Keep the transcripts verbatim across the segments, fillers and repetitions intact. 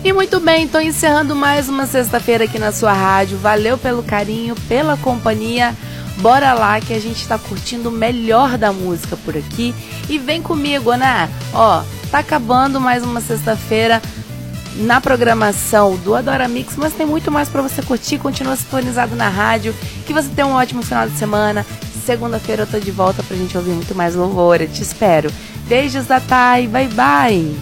E muito bem, estou encerrando mais uma sexta-feira aqui na sua rádio. Valeu pelo carinho, pela companhia. Bora lá que a gente tá curtindo o melhor da música por aqui. E vem comigo, né? Ó, tá acabando mais uma sexta-feira na programação do Adora Mix, mas tem muito mais pra você curtir. Continua sintonizado na rádio. Que você tenha um ótimo final de semana. Segunda-feira eu tô de volta pra gente ouvir muito mais louvor. Eu te espero. Beijos da Thay. Bye, bye.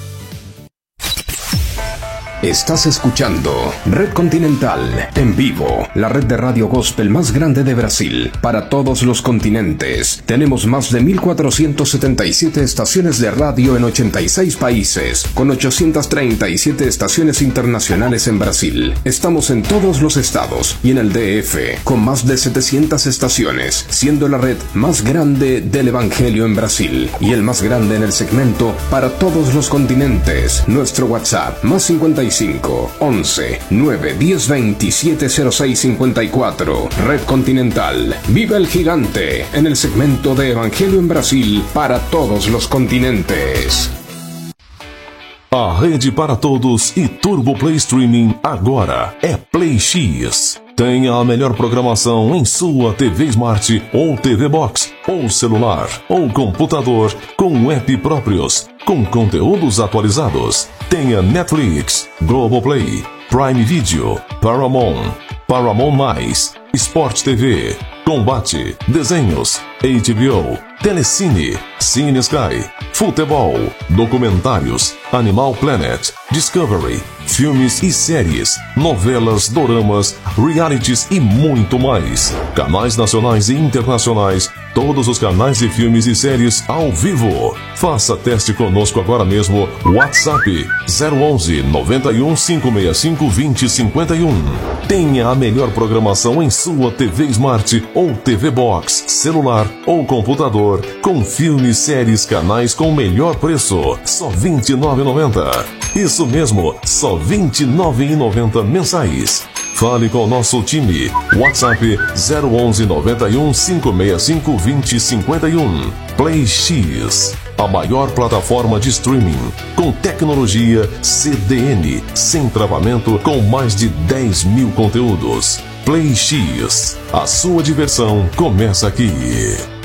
Estás escuchando Red Continental en vivo, la red de radio gospel más grande de Brasil, para todos los continentes. Tenemos más de mil cuatrocientas setenta y siete estaciones de radio en ochenta y seis países, con ochocientas treinta y siete estaciones internacionales en Brasil. Estamos en todos los estados y en el D F, con más de setecientas estaciones, siendo la red más grande del Evangelio en Brasil y el más grande en el segmento para todos los continentes. Nuestro WhatsApp, más cincuenta y cinco, once, nueve, diez, veintisiete, cero seis, cincuenta y cuatro. Red Continental. Viva el gigante en el segmento de Evangelio en Brasil para todos los continentes. A rede para todos e Turbo Play Streaming agora é Play X. Tenha a melhor programação em sua T V Smart ou T V Box, ou celular, ou computador, com app próprios, com conteúdos atualizados. Tenha Netflix, Globoplay, Prime Video, Paramount, Paramount Mais, Sport T V, Combate, Desenhos, H B O, Telecine, Cine Sky, Futebol, Documentários, Animal Planet, Discovery, filmes e séries, novelas, doramas, realities e muito mais. Canais nacionais e internacionais, todos os canais de filmes e séries ao vivo. Faça teste conosco agora mesmo. WhatsApp zero onze, noventa e um, cinco seis cinco, vinte, cinquenta e um. Tenha a melhor programação em sua T V Smart ou T V Box, celular ou computador, com filmes, séries, canais com o melhor preço, só vinte e nove reais e noventa centavos. Isso mesmo, só vinte e nove reais e noventa centavos mensais. Fale com o nosso time. WhatsApp zero onze, noventa e um, cinco seis cinco, vinte, cinquenta e um. Play X, a maior plataforma de streaming, com tecnologia C D N, sem travamento, com mais de dez mil conteúdos. Play X, a sua diversão começa aqui.